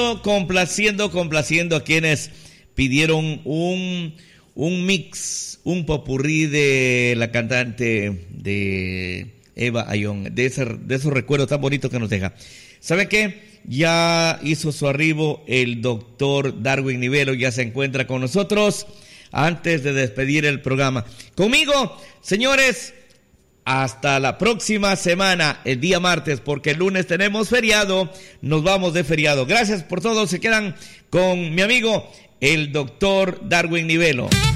Complaciendo a quienes pidieron un mix, un popurrí de la cantante de Eva Ayón, de esos recuerdos tan bonitos que nos deja. ¿Sabe qué? Ya hizo su arribo el doctor Darwin Nivelo, ya se encuentra con nosotros antes de despedir el programa. Conmigo, señores, hasta la próxima semana, el día martes, porque el lunes tenemos feriado, nos vamos de feriado. Gracias por todo, se quedan con mi amigo, el doctor Darwin Nivelo.